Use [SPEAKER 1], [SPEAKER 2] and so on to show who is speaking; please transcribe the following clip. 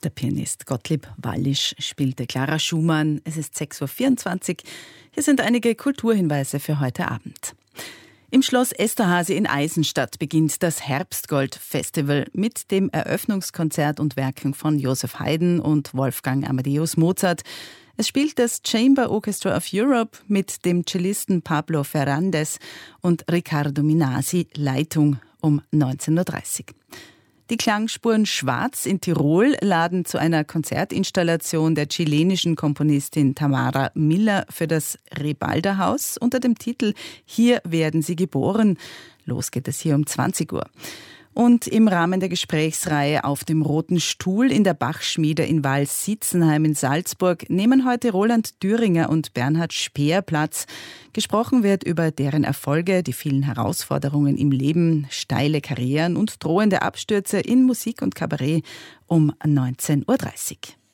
[SPEAKER 1] Der Pianist Gottlieb Wallisch spielte Clara Schumann. Es ist 6.24 Uhr. Hier sind einige Kulturhinweise für heute Abend. Im Schloss Esterházy in Eisenstadt beginnt das Herbstgold-Festival mit dem Eröffnungskonzert und Werken von Joseph Haydn und Wolfgang Amadeus Mozart. Es spielt das Chamber Orchestra of Europe mit dem Cellisten Pablo Ferrandez und Riccardo Minasi Leitung um 19.30 Uhr. Die Klangspuren Schwarz in Tirol laden zu einer Konzertinstallation der chilenischen Komponistin Tamara Miller für das Rebalda-Haus unter dem Titel »Hier werden sie geboren«. Los geht es hier um 20 Uhr. Und im Rahmen der Gesprächsreihe Auf dem Roten Stuhl in der Bachschmiede in Wals-Sitzenheim in Salzburg nehmen heute Roland Düringer und Bernhard Speer Platz. Gesprochen wird über deren Erfolge, die vielen Herausforderungen im Leben, steile Karrieren und drohende Abstürze in Musik und Kabarett um 19.30 Uhr.